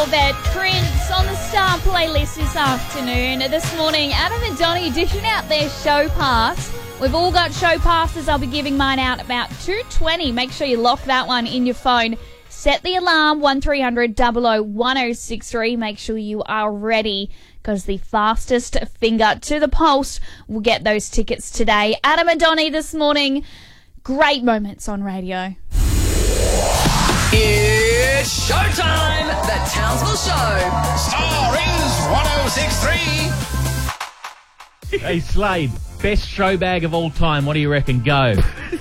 That Prince on the Star playlist this afternoon. This morning, Adam and Donnie dishing out their show pass. We've all got show passes. I'll be giving mine out about 2:20. Make sure you lock that one in your phone. Set the alarm 1300 00 1063. Make sure you are ready because the fastest finger to the pulse will get those tickets today. Adam and Donnie this morning. Great moments on radio. It's showtime! The Townsville Show. Star is 1063. Hey, Slade, best show bag of all time. What do you reckon? Go.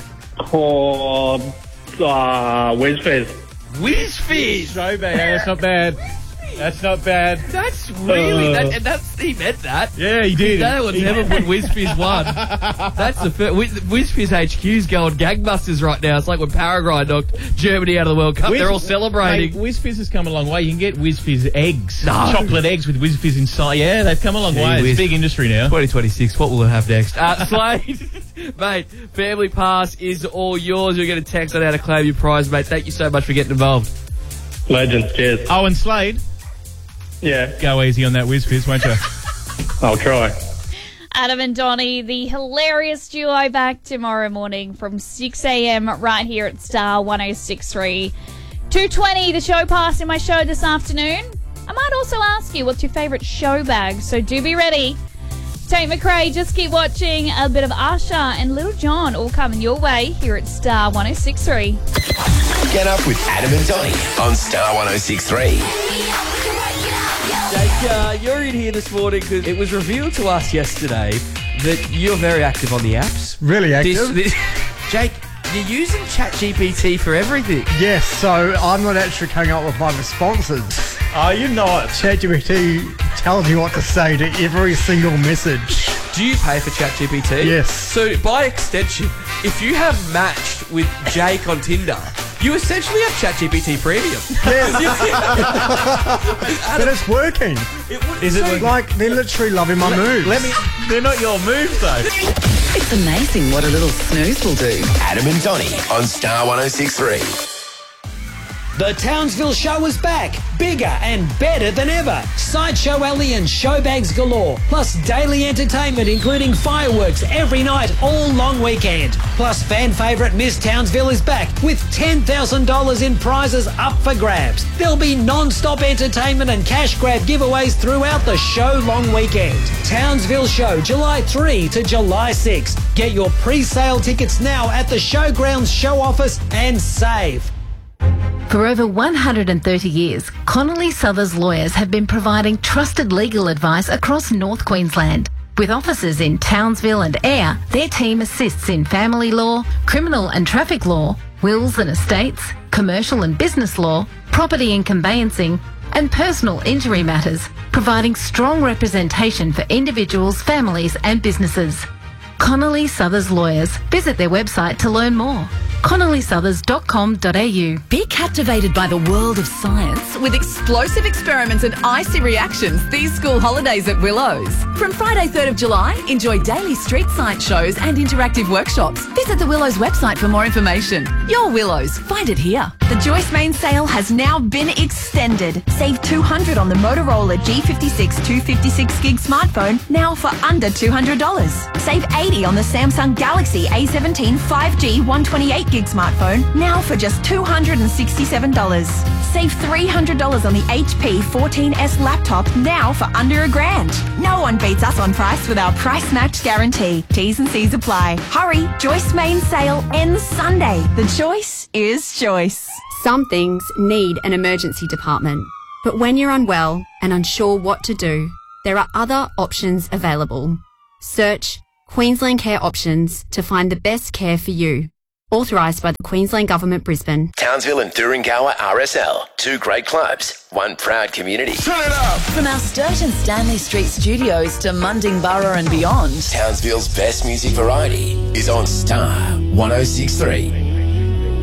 Whizfizz. Whizfizz! Show bag. That's not bad. That's not bad. That's really... he meant that. Yeah, he did. No one's ever put Whizfizz one. That's the first... Whizfizz HQ's going gangbusters right now. It's like when Paraguay knocked Germany out of the World Cup. They're all celebrating. Mate, Whizfizz has come a long way. You can get Whizfizz eggs. No. Chocolate eggs with Whizfizz inside. Yeah, they've come a long way. It's a big industry now. 2026. What will it have next? Slade, mate, Family Pass is all yours. You're going to text on how to claim your prize, mate. Thank you so much for getting involved. Legends, cheers. Oh, and Slade? Yeah. Go easy on that Whizfizz, won't you? I'll try. Adam and Donnie, the hilarious duo, back tomorrow morning from 6 a.m. right here at Star 1063. 2:20, the show pass in my show this afternoon. I might also ask you what's your favourite show bag, so do be ready. Tate McRae, just keep watching. A bit of Usher and Little John all coming your way here at Star 1063. Get up with Adam and Donnie on Star 1063. Jake, you're in here this morning because it was revealed to us yesterday that you're very active on the apps. Really active? Jake, you're using ChatGPT for everything. Yes, so I'm not actually coming up with my responses. Are you not? ChatGPT tells you what to say to every single message. Do you pay for ChatGPT? Yes. So, by extension, if you have matched with Jake on Tinder, you essentially have ChatGPT Premium. Yes. But it's working. Is it like they're literally loving my moves? They're not your moves, though. It's amazing what a little snooze will do. Adam and Donnie on Star 1063. The Townsville Show is back, bigger and better than ever. Sideshow Alley and show bags galore, plus daily entertainment including fireworks every night all long weekend. Plus fan favourite Miss Townsville is back with $10,000 in prizes up for grabs. There'll be non-stop entertainment and cash grab giveaways throughout the show long weekend. Townsville Show, July 3 to July 6. Get your pre-sale tickets now at the Showgrounds show office and save. For over 130 years, Connolly Southers lawyers have been providing trusted legal advice across North Queensland. With offices in Townsville and Ayr, their team assists in family law, criminal and traffic law, wills and estates, commercial and business law, property and conveyancing, and personal injury matters, providing strong representation for individuals, families and businesses. Connolly Southers Lawyers. Visit their website to learn more. ConnollySouthers.com.au. Be captivated by the world of science with explosive experiments and icy reactions these school holidays at Willows. From Friday 3rd of July, enjoy daily street science shows and interactive workshops. Visit the Willows website for more information. Your Willows, find it here. The Joyce Main sale has now been extended. Save $200 on the Motorola G56 256 gig smartphone, now for under $200. Save $80 on the Samsung Galaxy A17 5G 128 gig smartphone, now for just $267. Save $300 on the HP 14S laptop, now for under $1,000. No one beats us on price with our price match guarantee. T's and C's apply. Hurry, Joyce Main sale ends Sunday. The choice is choice. Some things need an emergency department, but when you're unwell and unsure what to do, there are other options available. Search Queensland Care Options to find the best care for you. Authorised by the Queensland Government, Brisbane. Townsville and Thuringowa RSL. Two great clubs, one proud community. Turn it up! From our Sturt and Stanley Street studios to Mundingburra and beyond, Townsville's best music variety is on Star 1063.